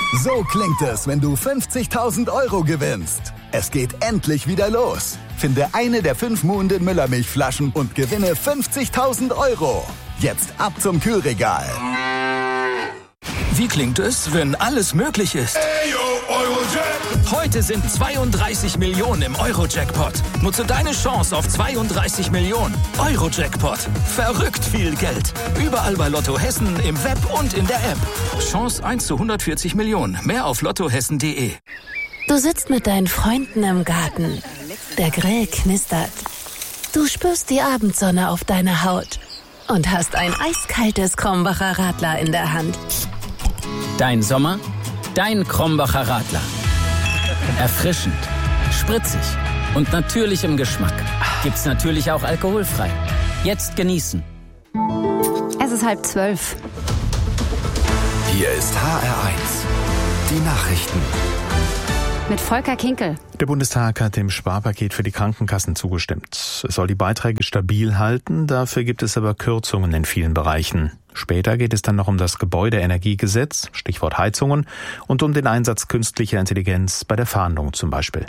So klingt es, wenn du 50.000 € gewinnst. Es geht endlich wieder los. Finde eine der 5 Muhnden Müllermilchflaschen und gewinne 50.000 €. Jetzt ab zum Kühlregal. Wie klingt es, wenn alles möglich ist? Heute sind 32 Millionen im Euro-Jackpot. Nutze deine Chance auf 32 Millionen. Euro-Jackpot. Verrückt viel Geld. Überall bei Lotto Hessen, im Web und in der App. Chance 1 zu 140 Millionen. Mehr auf lottohessen.de. Du sitzt mit deinen Freunden im Garten. Der Grill knistert. Du spürst die Abendsonne auf deiner Haut. Und hast ein eiskaltes Krombacher Radler in der Hand. Dein Sommer, dein Krombacher Radler. Erfrischend, spritzig und natürlich im Geschmack. Gibt's natürlich auch alkoholfrei. Jetzt genießen. Es ist 11:30. Hier ist HR1. Die Nachrichten. Mit Volker Kinkel. Der Bundestag hat dem Sparpaket für die Krankenkassen zugestimmt. Es soll die Beiträge stabil halten, dafür gibt es aber Kürzungen in vielen Bereichen. Später geht es dann noch um das Gebäudeenergiegesetz, Stichwort Heizungen, und um den Einsatz künstlicher Intelligenz bei der Fahndung zum Beispiel.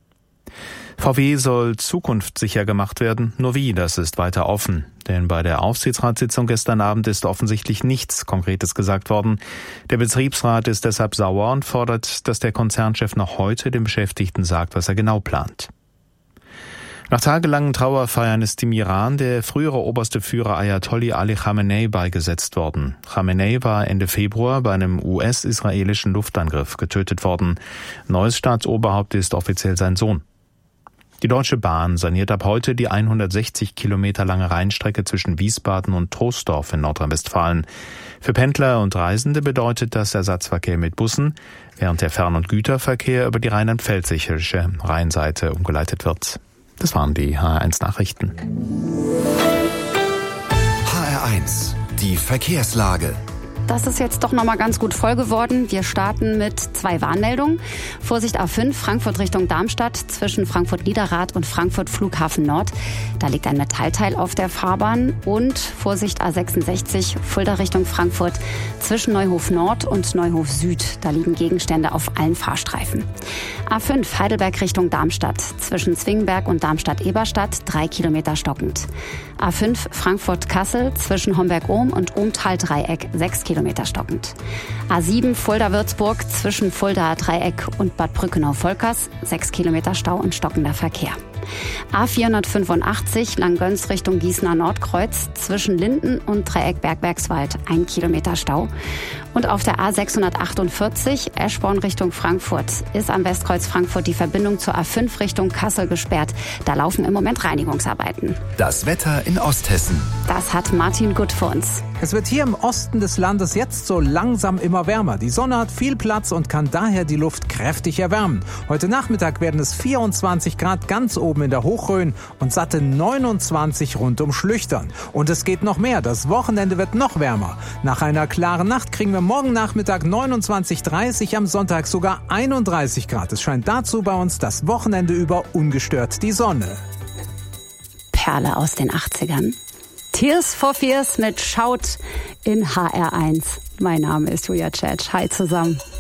VW soll zukunftssicher gemacht werden, nur wie, das ist weiter offen. Denn bei der Aufsichtsratssitzung gestern Abend ist offensichtlich nichts Konkretes gesagt worden. Der Betriebsrat ist deshalb sauer und fordert, dass der Konzernchef noch heute den Beschäftigten sagt, was er genau plant. Nach tagelangen Trauerfeiern ist im Iran der frühere oberste Führer Ayatollah Ali Khamenei beigesetzt worden. Khamenei war Ende Februar bei einem US-israelischen Luftangriff getötet worden. Neues Staatsoberhaupt ist offiziell sein Sohn. Die Deutsche Bahn saniert ab heute die 160 Kilometer lange Rheinstrecke zwischen Wiesbaden und Troisdorf in Nordrhein-Westfalen. Für Pendler und Reisende bedeutet das Ersatzverkehr mit Bussen, während der Fern- und Güterverkehr über die rheinland-pfälzische Rheinseite umgeleitet wird. Das waren die HR1 Nachrichten. HR1, die Verkehrslage. Das ist jetzt doch nochmal ganz gut voll geworden. Wir starten mit 2 Warnmeldungen. Vorsicht A5, Frankfurt Richtung Darmstadt, zwischen Frankfurt-Niederrad und Frankfurt Flughafen Nord. Da liegt ein Metallteil auf der Fahrbahn. Und Vorsicht A66, Fulda Richtung Frankfurt, zwischen Neuhof Nord und Neuhof Süd. Da liegen Gegenstände auf allen Fahrstreifen. A5, Heidelberg Richtung Darmstadt, zwischen Zwingenberg und Darmstadt-Eberstadt, 3 Kilometer stockend. A5, Frankfurt-Kassel, zwischen Homberg-Ohm und Ohmtal-Dreieck, 6 Kilometer stockend. A7 Fulda-Würzburg zwischen Fulda-Dreieck und Bad Brückenau-Volkers, 6 Kilometer Stau und stockender Verkehr. A485 Langgöns Richtung Gießener Nordkreuz zwischen Linden und Dreieck Bergwerkswald, 1 Kilometer Stau. Und auf der A648 Eschborn Richtung Frankfurt ist am Westkreuz Frankfurt die Verbindung zur A5 Richtung Kassel gesperrt. Da laufen im Moment Reinigungsarbeiten. Das Wetter in Osthessen. Das hat Martin Gut für uns. Es wird hier im Osten des Landes jetzt so langsam immer wärmer. Die Sonne hat viel Platz und kann daher die Luft kräftig erwärmen. Heute Nachmittag werden es 24 Grad ganz oben in der Hochrhön und satte 29 rund um Schlüchtern. Und es geht noch mehr. Das Wochenende wird noch wärmer. Nach einer klaren Nacht kriegen wir morgen Nachmittag 29,30, am Sonntag sogar 31 Grad. Es scheint dazu bei uns das Wochenende über ungestört die Sonne. Perle aus den 80ern. Tears for Fears mit Shout in HR1. Mein Name ist Julia Tschetsch. Hi zusammen.